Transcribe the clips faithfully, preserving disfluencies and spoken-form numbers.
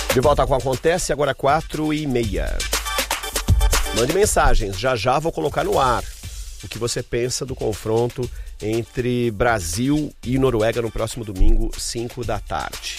De volta com o Acontece, agora quatro e meia. Mande mensagens, já já vou colocar no ar o que você pensa do confronto entre Brasil e Noruega no próximo domingo, cinco da tarde.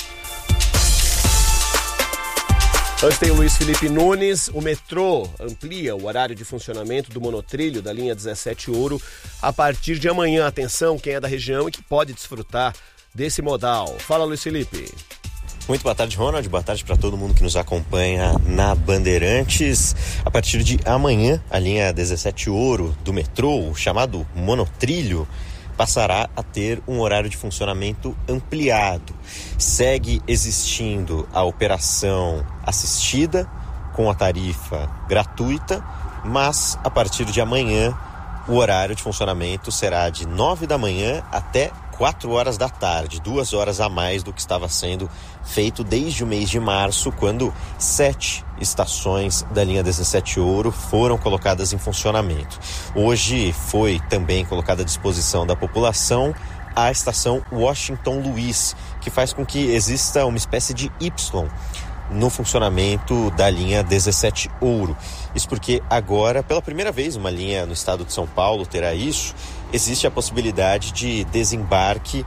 Antes tem o Luiz Felipe Nunes. O metrô amplia o horário de funcionamento do monotrilho da linha dezessete Ouro a partir de amanhã. Atenção, quem é da região e que pode desfrutar desse modal. Fala, Luiz Felipe. Muito boa tarde, Ronald. Boa tarde para todo mundo que nos acompanha na Bandeirantes. A partir de amanhã, a linha dezessete Ouro do metrô, o chamado monotrilho, passará a ter um horário de funcionamento ampliado. Segue existindo a operação assistida com a tarifa gratuita, mas a partir de amanhã o horário de funcionamento será de nove da manhã até quatro horas da tarde, duas horas a mais do que estava sendo feito desde o mês de março, quando sete estações da linha dezessete Ouro foram colocadas em funcionamento. Hoje foi também colocada à disposição da população a estação Washington Luiz, que faz com que exista uma espécie de Y no funcionamento da linha dezessete Ouro. Isso porque agora, pela primeira vez, uma linha no estado de São Paulo terá isso. Existe a possibilidade de desembarque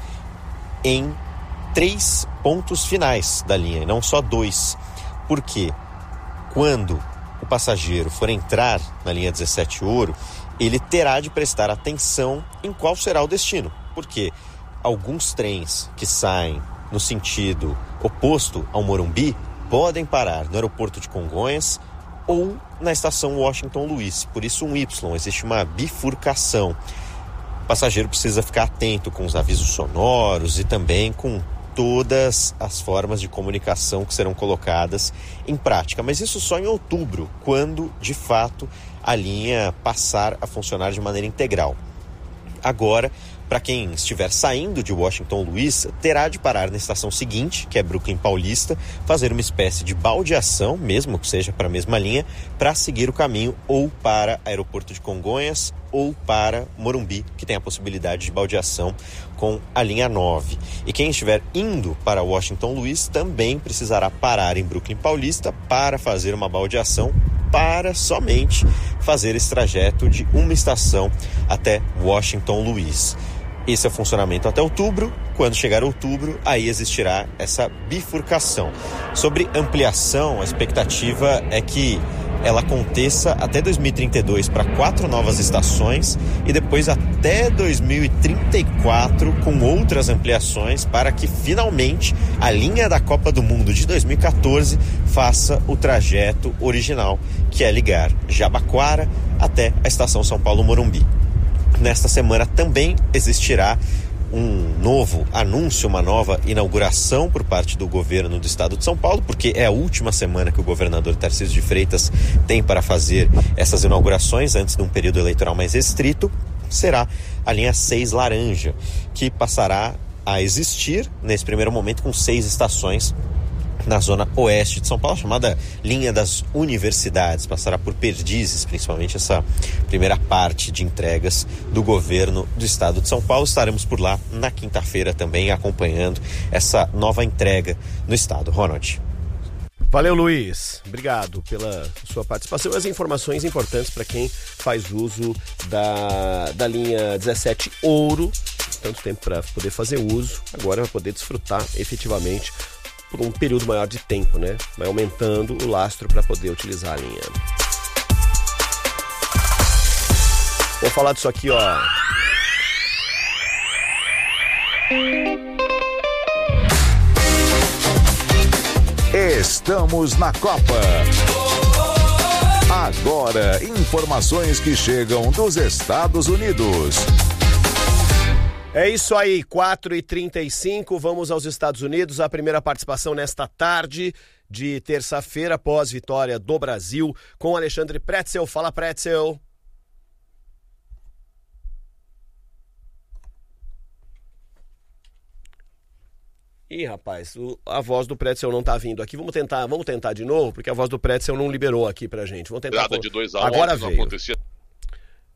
em três pontos finais da linha, e não só dois. Por quê? Quando o passageiro for entrar na linha dezessete Ouro, ele terá de prestar atenção em qual será o destino. Porque alguns trens que saem no sentido oposto ao Morumbi podem parar no aeroporto de Congonhas ou na estação Washington Luiz. Por isso um Y, existe uma bifurcação. O passageiro precisa ficar atento com os avisos sonoros e também com todas as formas de comunicação que serão colocadas em prática. Mas isso só em outubro, quando, de fato, a linha passar a funcionar de maneira integral. Agora, para quem estiver saindo de Washington Luiz, terá de parar na estação seguinte, que é Brooklyn Paulista, fazer uma espécie de baldeação, mesmo que seja para a mesma linha, para seguir o caminho ou para Aeroporto de Congonhas ou para Morumbi, que tem a possibilidade de baldeação com a linha nove. E quem estiver indo para Washington Luiz também precisará parar em Brooklyn Paulista para fazer uma baldeação, para somente fazer esse trajeto de uma estação até Washington Luiz. Esse é o funcionamento até outubro. Quando chegar outubro, aí existirá essa bifurcação. Sobre ampliação, a expectativa é que ela aconteça até dois mil e trinta e dois para quatro novas estações e depois até dois mil e trinta e quatro com outras ampliações para que finalmente a linha da Copa do Mundo de dois mil e catorze faça o trajeto original, que é ligar Jabaquara até a estação São Paulo Morumbi. Nesta semana também existirá um novo anúncio, uma nova inauguração por parte do governo do estado de São Paulo, porque é a última semana que o governador Tarcísio de Freitas tem para fazer essas inaugurações antes de um período eleitoral mais restrito. Será a linha seis Laranja, que passará a existir nesse primeiro momento com seis estações na zona oeste de São Paulo, chamada linha das universidades. Passará por Perdizes, principalmente essa primeira parte de entregas do governo do estado de São Paulo. Estaremos por lá na quinta-feira também acompanhando essa nova entrega no estado. Ronald. Valeu, Luiz. Obrigado pela sua participação e as informações importantes para quem faz uso da, da linha dezessete Ouro. Tanto tempo para poder fazer uso, agora vai poder desfrutar efetivamente por um período maior de tempo, né? Vai aumentando o lastro para poder utilizar a linha. Vou falar disso aqui, ó. Estamos na Copa. Agora, informações que chegam dos Estados Unidos. É isso aí, quatro e trinta e cinco, vamos aos Estados Unidos. A primeira participação nesta tarde de terça-feira, após vitória do Brasil, com Alexandre Pretzel. Fala, Pretzel. Ih, rapaz, o, a voz do Pretzel não tá vindo aqui. Vamos tentar, vamos tentar de novo, porque a voz do Pretzel não liberou aqui pra gente. Vamos tentar. Nada de dois a Agora veio. veio. Acontecia...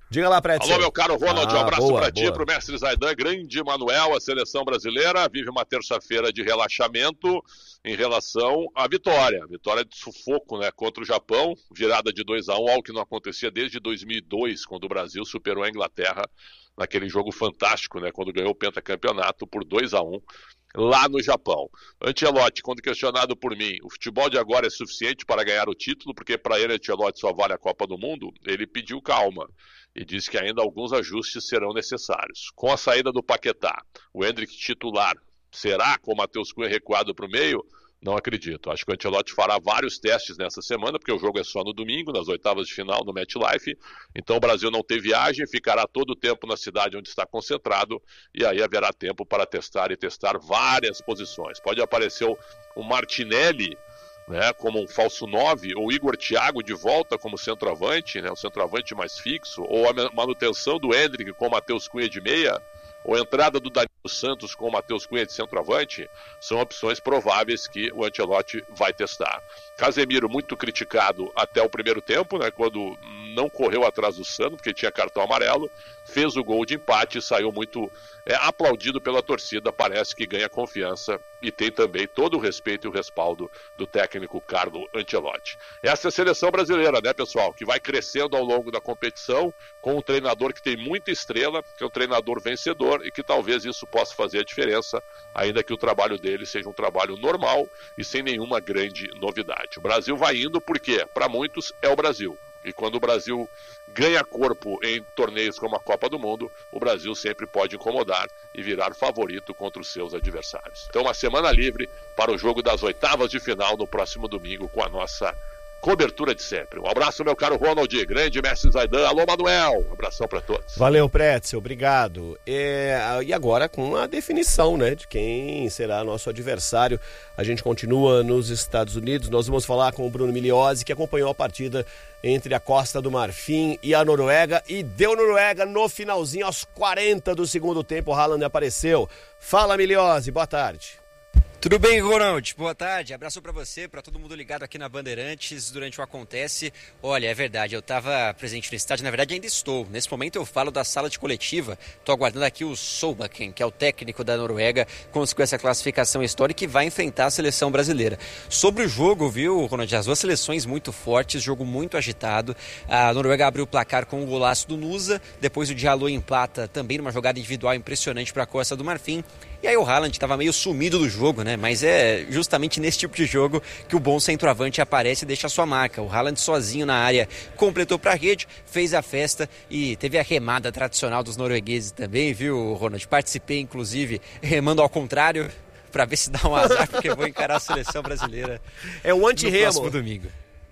Diga lá, Prédio. Alô, meu caro Ronald, ah, um abraço boa, para ti, boa. para o mestre Zaidan, grande Manuel, a seleção brasileira vive uma terça-feira de relaxamento em relação à vitória. Vitória de sufoco, né, contra o Japão, virada de dois a um, algo que não acontecia desde dois mil e dois, quando o Brasil superou a Inglaterra naquele jogo fantástico, né, quando ganhou o pentacampeonato por dois a um. Lá no Japão. Ancelotti, quando questionado por mim, o futebol de agora é suficiente para ganhar o título, porque para ele Ancelotti só vale a Copa do Mundo, ele pediu calma e disse que ainda alguns ajustes serão necessários. Com a saída do Paquetá, o Endrick titular, será com o Matheus Cunha recuado para o meio? Não acredito. Acho que o Ancelotti fará vários testes nessa semana, porque o jogo é só no domingo, nas oitavas de final, no MetLife. Então o Brasil não tem viagem, ficará todo o tempo na cidade onde está concentrado, e aí haverá tempo para testar e testar várias posições. Pode aparecer o, o Martinelli, né, como um falso nove, ou Igor Thiago de volta como centroavante, né, o centroavante mais fixo, ou a manutenção do Endrick com o Matheus Cunha de meia, ou a entrada do Danilo Santos com o Matheus Cunha de centroavante, são opções prováveis que o Ancelotti vai testar. Casemiro muito criticado até o primeiro tempo, né, quando não correu atrás do Sano, porque tinha cartão amarelo, fez o gol de empate, saiu muito é, aplaudido pela torcida, parece que ganha confiança e tem também todo o respeito e o respaldo do técnico Carlo Ancelotti. Essa é a seleção brasileira, né, pessoal, que vai crescendo ao longo da competição com um treinador que tem muita estrela, que é um treinador vencedor e que talvez isso possa fazer a diferença, ainda que o trabalho dele seja um trabalho normal e sem nenhuma grande novidade. O Brasil vai indo porque, para muitos, é o Brasil. E quando o Brasil ganha corpo em torneios como a Copa do Mundo, o Brasil sempre pode incomodar e virar favorito contra os seus adversários. Então, uma semana livre para o jogo das oitavas de final no próximo domingo com a nossa cobertura de sempre. Um abraço, meu caro Ronald, grande mestre Zaidan. Alô, Manuel. Um abração para todos. Valeu, Pretzel, obrigado. É, e agora com a definição, né, de quem será nosso adversário. A gente continua nos Estados Unidos. Nós vamos falar com o Bruno Migliozzi, que acompanhou a partida entre a Costa do Marfim e a Noruega, e deu Noruega no finalzinho, aos quarenta do segundo tempo. O Haaland apareceu. Fala, Migliozzi, boa tarde. Tudo bem, Ronald? Boa tarde, abraço pra você, pra todo mundo ligado aqui na Bandeirantes durante o Acontece. Olha, é verdade, eu tava presente no estádio, na verdade ainda estou. Nesse momento eu falo da sala de coletiva, tô aguardando aqui o Solbakken, que é o técnico da Noruega, conseguiu essa classificação histórica e vai enfrentar a seleção brasileira. Sobre o jogo, viu, Ronald, as duas seleções muito fortes, jogo muito agitado. A Noruega abriu o placar com o golaço do Nusa, depois o Diallo empata também numa jogada individual impressionante para a Costa do Marfim. E aí o Haaland estava meio sumido do jogo, né? Mas é justamente nesse tipo de jogo que o bom centroavante aparece e deixa a sua marca. O Haaland sozinho na área completou para a rede, fez a festa e teve a remada tradicional dos noruegueses também, viu, Ronald? Participei, inclusive, remando ao contrário, para ver se dá um azar, porque eu vou encarar a seleção brasileira é um anti-remo no próximo domingo.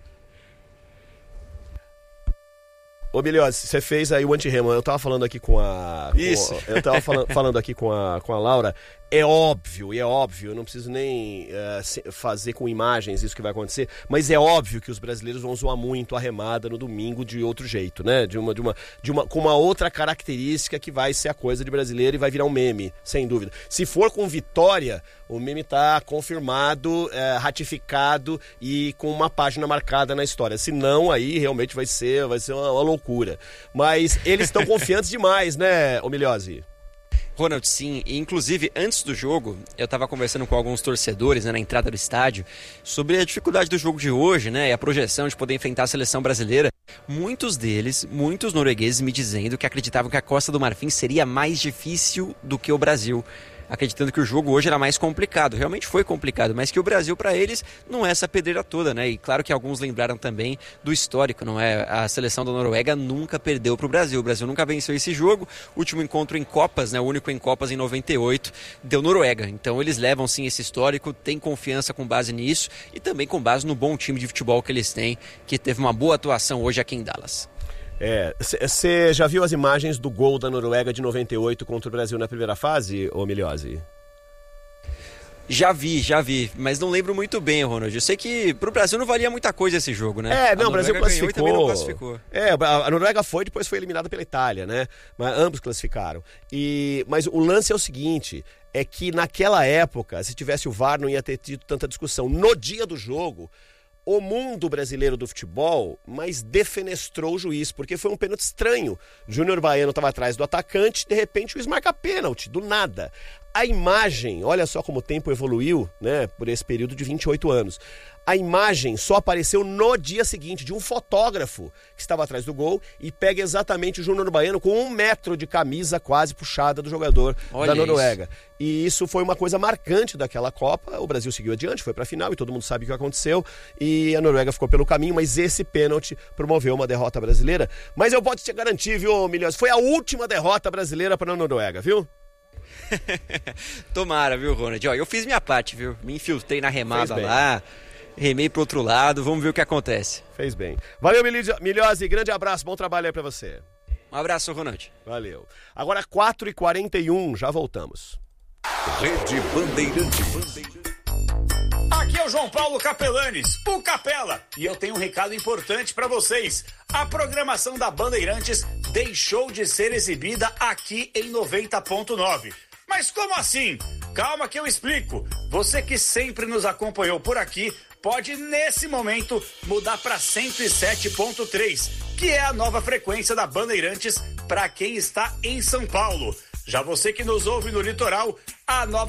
Ô, Migliozzi, você fez aí o anti-remo. Eu tava falando aqui com a... Com, Isso. Eu tava falando, falando aqui com a, com a Laura. É óbvio, e é óbvio, eu não preciso nem uh, fazer com imagens isso que vai acontecer, mas é óbvio que os brasileiros vão zoar muito a remada no domingo de outro jeito, né? De uma, de uma, de uma, com uma outra característica que vai ser a coisa de brasileiro e vai virar um meme, sem dúvida. Se for com vitória, o meme tá confirmado, uh, ratificado e com uma página marcada na história. Se não, aí realmente vai ser, vai ser uma, uma loucura. Mas eles estão confiantes demais, né, ô Migliozzi? Ronald, sim, e inclusive antes do jogo eu estava conversando com alguns torcedores, né, na entrada do estádio sobre a dificuldade do jogo de hoje, né, e a projeção de poder enfrentar a seleção brasileira. Muitos deles, muitos noruegueses me dizendo que acreditavam que a Costa do Marfim seria mais difícil do que o Brasil, acreditando que o jogo hoje era mais complicado. Realmente foi complicado, mas que o Brasil, para eles, não é essa pedreira toda, né? E claro que alguns lembraram também do histórico, não é? A seleção da Noruega nunca perdeu para o Brasil. O Brasil nunca venceu esse jogo. O último encontro em Copas, né? O único em Copas em noventa e oito, deu Noruega. Então eles levam sim esse histórico, têm confiança com base nisso e também com base no bom time de futebol que eles têm, que teve uma boa atuação hoje aqui em Dallas. É, você já viu as imagens do gol da Noruega de noventa e oito contra o Brasil na primeira fase, ô Migliozzi? Já vi, já vi, mas não lembro muito bem, Ronald. Eu sei que pro Brasil não valia muita coisa esse jogo, né? É, não, o Brasil classificou. E também não classificou. É, a Noruega foi, depois foi eliminada pela Itália, né? Mas ambos classificaram. E, mas o lance é o seguinte, é que naquela época, se tivesse o V A R, não ia ter tido tanta discussão. No dia do jogo, o mundo brasileiro do futebol, mas defenestrou o juiz, porque foi um pênalti estranho. Júnior Baiano estava atrás do atacante, de repente o juiz marca pênalti, do nada. A imagem, olha só como o tempo evoluiu, né, por esse período de vinte e oito anos. A imagem só apareceu no dia seguinte de um fotógrafo que estava atrás do gol e pega exatamente o Júnior Baiano com um metro de camisa quase puxada do jogador Olha da Noruega. Isso. E isso foi uma coisa marcante daquela Copa. O Brasil seguiu adiante, foi para a final e todo mundo sabe o que aconteceu. E a Noruega ficou pelo caminho, mas esse pênalti promoveu uma derrota brasileira. Mas eu posso te garantir, viu, Milhões? Foi a última derrota brasileira para a Noruega, viu? Tomara, viu, Ronald? Ó, eu fiz minha parte, viu? Me infiltrei na remada lá, remei pro outro lado, vamos ver o que acontece. Fez bem. Valeu, Milhose, grande abraço, bom trabalho aí pra você. Um abraço, Ronald. Valeu. Agora quatro e quarenta e um, já voltamos. Rede Bandeirantes. Aqui é o João Paulo Capelanes, o Capela, e eu tenho um recado importante para vocês. A programação da Bandeirantes deixou de ser exibida aqui em noventa ponto nove. Mas como assim? Calma que eu explico. Você que sempre nos acompanhou por aqui pode, nesse momento, mudar para cento e sete ponto três, que é a nova frequência da Bandeirantes para quem está em São Paulo. Já você que nos ouve no litoral, a nova